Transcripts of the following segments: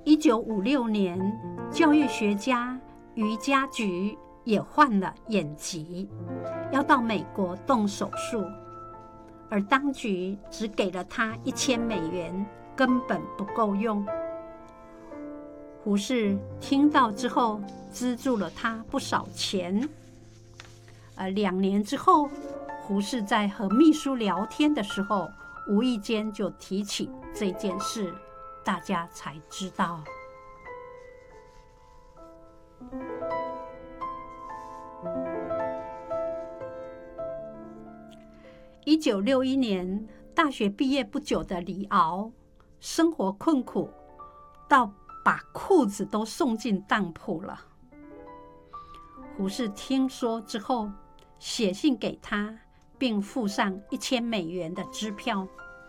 1956年，教育学家于家菊也患了眼疾，要到美国动手术，而当局只给了他$1000，根本不够用。胡适听到之后，资助了他不少钱。而2年之后，胡适在和秘书聊天的时候，无意间就提起这件事，大家才知道。1961年，大学毕业不久的李敖，生活困苦，到把裤子都送进当铺了。胡适听说之后，写信给他，并附上$1000的支票。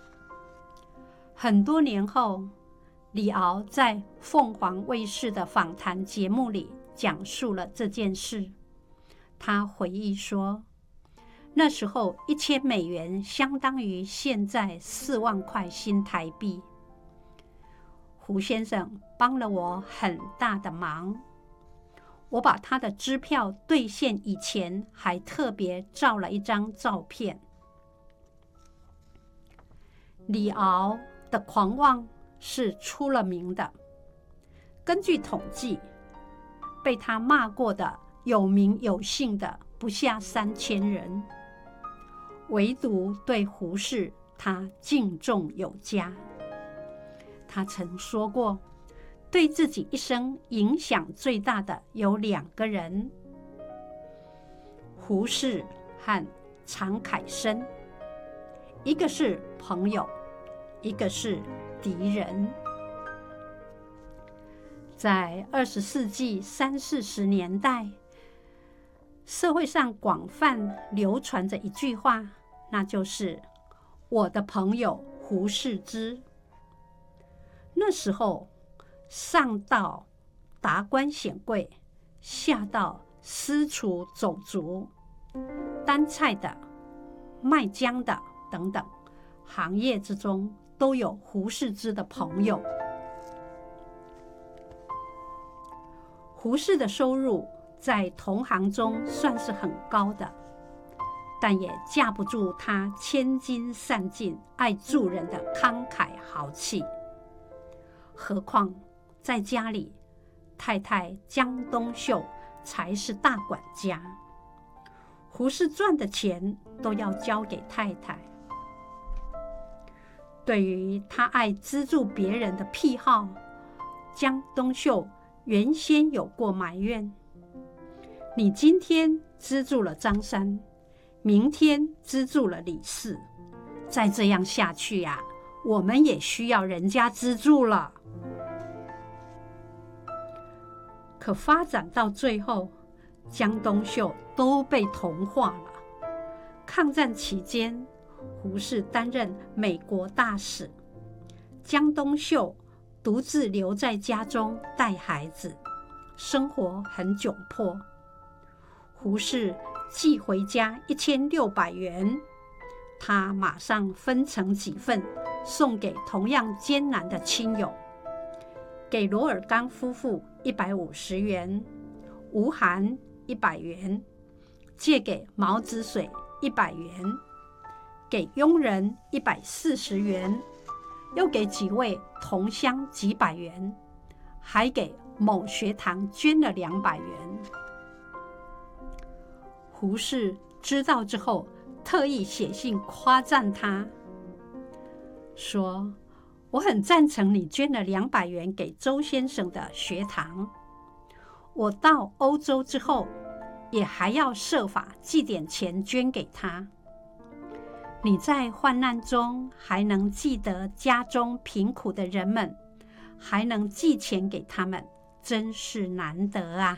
很多年后，李敖在凤凰卫视的访谈节目里讲述了这件事。他回忆说，那时候$1000相当于现在4万块新台币。胡先生帮了我很大的忙，我把他的支票兑现以前，还特别照了一张照片。李敖的狂妄是出了名的，根据统计，被他骂过的有名有姓的不下3000人，唯独对胡适他敬重有加。他曾说过，对自己一生影响最大的有2个人，胡适和常凯申，一个是朋友，一个是敌人。在20世纪30、40年代，社会上广泛流传着一句话，那就是我的朋友胡适之。那时候，上到达官显贵，下到私厨走卒，担菜的、卖姜的等等，行业之中都有胡适之的朋友。胡适的收入在同行中算是很高的，但也架不住他千金散尽、爱助人的慷慨豪气。何况在家里，太太江冬秀才是大管家，胡适赚的钱都要交给太太。对于他爱资助别人的癖好，江冬秀原先有过埋怨：你今天资助了张三，明天资助了李四，再这样下去呀，我们也需要人家资助了。可发展到最后，江冬秀都被同化了。抗战期间，胡适担任美国大使，江冬秀独自留在家中带孩子，生活很窘迫。胡适寄回家$1600，他马上分成几份送给同样艰难的亲友，给罗尔刚夫妇$150，吴晗$100，借给毛子水$100，给佣人$140，又给几位同乡几百元，还给某学堂捐了200元。胡适知道之后，特意写信夸赞他，说：我很赞成你捐了200元给周先生的学堂。我到欧洲之后，也还要设法寄点钱捐给他。你在患难中还能记得家中贫苦的人们，还能寄钱给他们，真是难得啊！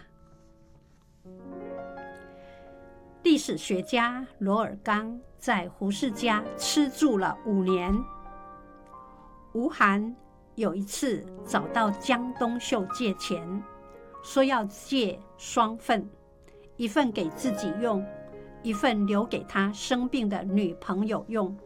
历史学家罗尔刚在胡适家吃住了5年。吴晗有一次找到江冬秀借钱，说要借双份，一份给自己用，一份留给他生病的女朋友用。